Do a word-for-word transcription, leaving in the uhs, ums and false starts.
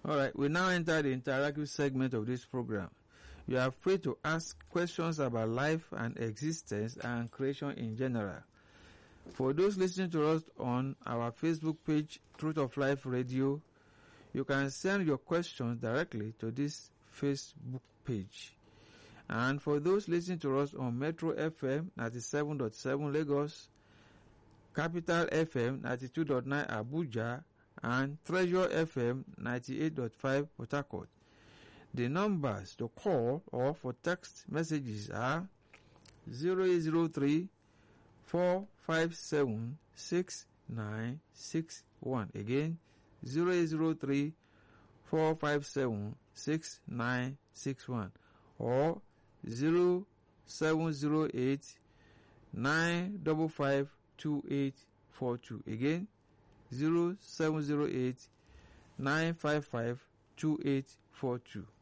All right, we now enter the interactive segment of this program. You are free to ask questions about life and existence and creation in general. For those listening to us on our Facebook page, Truth of Life Radio, you can send your questions directly to this Facebook page. And for those listening to us on Metro F M ninety-seven point seven Lagos, Capital F M ninety-two point nine Abuja, and Treasure F M ninety-eight point five Port Harcourt. The numbers to call or for text messages are zero eight zero three, four five seven, six nine six one. Again, zero eight zero three, four five seven, six nine six one or zero seven zero eight, nine five five, two eight four two. Again, zero seven zero eight, nine five five, two eight four two.